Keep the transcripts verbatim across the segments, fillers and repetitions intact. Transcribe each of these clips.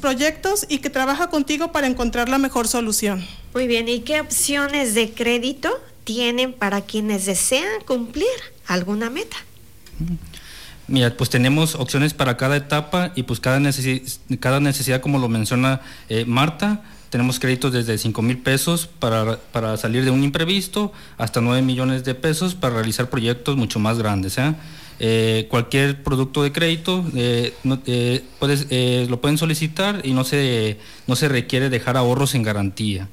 proyectos y que trabaja contigo para encontrar la mejor solución. Muy bien, ¿y qué opciones de crédito tienen para quienes desean cumplir alguna meta? Mira, pues tenemos opciones para cada etapa y pues cada necesidad, cada necesidad como lo menciona eh, Marta. Tenemos créditos desde cinco mil pesos para, para salir de un imprevisto hasta nueve millones de pesos para realizar proyectos mucho más grandes, ¿eh? Eh, cualquier producto de crédito eh, no, eh, puedes, eh, lo pueden solicitar y no se, no se requiere dejar ahorros en garantía.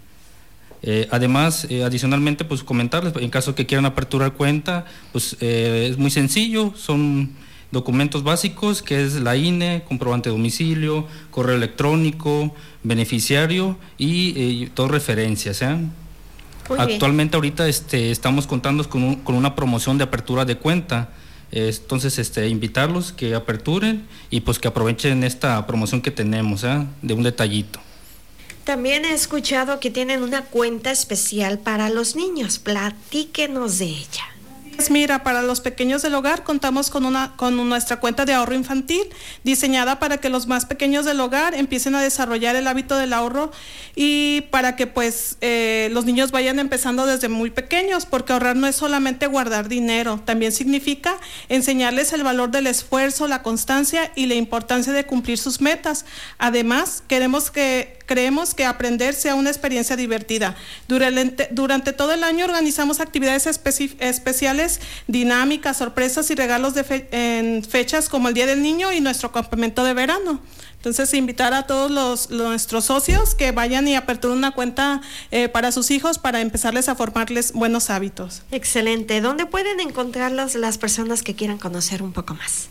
Eh, además, eh, adicionalmente, pues comentarles, en caso que quieran aperturar cuenta, pues eh, es muy sencillo, son documentos básicos que es la I N E, comprobante de domicilio, correo electrónico, beneficiario y eh, todas referencias, ¿eh? Actualmente ahorita este, estamos contando con, un, con una promoción de apertura de cuenta, eh, entonces este, invitarlos que aperturen y pues que aprovechen esta promoción que tenemos, ¿eh? De un detallito. También he escuchado que tienen una cuenta especial para los niños, platíquenos de ella. Mira, para los pequeños del hogar contamos con una con nuestra cuenta de ahorro infantil diseñada para que los más pequeños del hogar empiecen a desarrollar el hábito del ahorro y para que pues eh, los niños vayan empezando desde muy pequeños, porque ahorrar no es solamente guardar dinero, también significa enseñarles el valor del esfuerzo, la constancia y la importancia de cumplir sus metas. Además, queremos que Creemos que aprender sea una experiencia divertida. Durante, durante todo el año organizamos actividades especi- especiales, dinámicas, sorpresas y regalos de fe- en fechas como el Día del Niño y nuestro campamento de verano. Entonces, invitar a todos los, los nuestros socios que vayan y aperturen una cuenta eh, para sus hijos para empezarles a formarles buenos hábitos. Excelente. ¿Dónde pueden encontrarlos las personas que quieran conocer un poco más?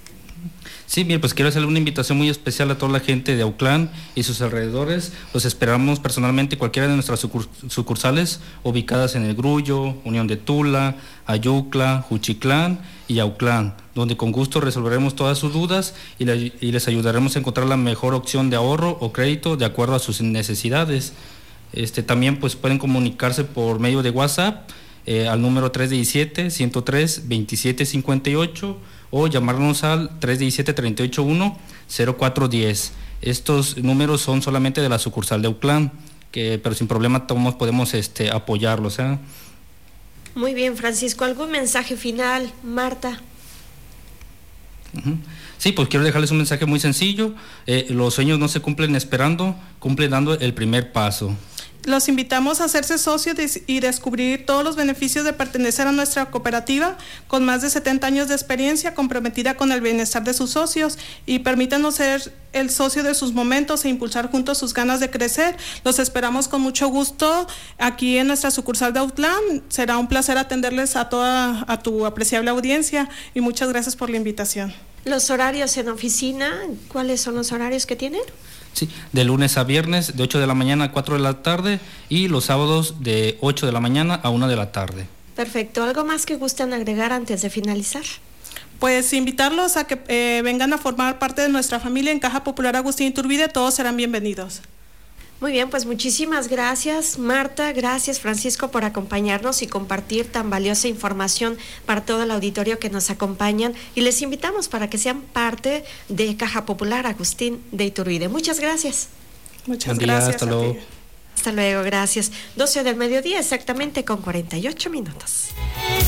Sí, bien, pues quiero hacerle una invitación muy especial a toda la gente de Autlán y sus alrededores. Los esperamos personalmente en cualquiera de nuestras sucurs- sucursales ubicadas en El Grullo, Unión de Tula, Ayucla, Juchiclán y Autlán, donde con gusto resolveremos todas sus dudas y, le- y les ayudaremos a encontrar la mejor opción de ahorro o crédito de acuerdo a sus necesidades. Este, también pues pueden comunicarse por medio de WhatsApp eh, al número tres diecisiete, ciento tres, veintisiete cincuenta y ocho o llamarnos al tres diecisiete, treinta y ocho uno, cero cuatro diez. Estos números son solamente de la sucursal de Autlán, que, pero sin problema todos podemos este, apoyarlos, ¿eh? Muy bien, Francisco. ¿Algún mensaje final, Marta? Uh-huh. Sí, pues quiero dejarles un mensaje muy sencillo. Eh, los sueños no se cumplen esperando, cumplen dando el primer paso. Los invitamos a hacerse socios y descubrir todos los beneficios de pertenecer a nuestra cooperativa con más de setenta años de experiencia comprometida con el bienestar de sus socios, y permítanos ser el socio de sus momentos e impulsar juntos sus ganas de crecer. Los esperamos con mucho gusto aquí en nuestra sucursal de Autlán. Será un placer atenderles a toda a tu apreciable audiencia y muchas gracias por la invitación. Los horarios en oficina, ¿cuáles son los horarios que tienen? Sí, de lunes a viernes de ocho de la mañana a cuatro de la tarde y los sábados de ocho de la mañana a una de la tarde. Perfecto. ¿Algo más que gustan agregar antes de finalizar? Pues invitarlos a que eh, vengan a formar parte de nuestra familia en Caja Popular Agustín Iturbide. Todos serán bienvenidos. Muy bien, pues muchísimas gracias, Marta, gracias, Francisco, por acompañarnos y compartir tan valiosa información para todo el auditorio que nos acompañan, y les invitamos para que sean parte de Caja Popular Agustín de Iturbide. Muchas gracias. Muchas Buen día, gracias. hasta luego. Hasta luego, gracias. doce del mediodía, exactamente con cuarenta y ocho minutos.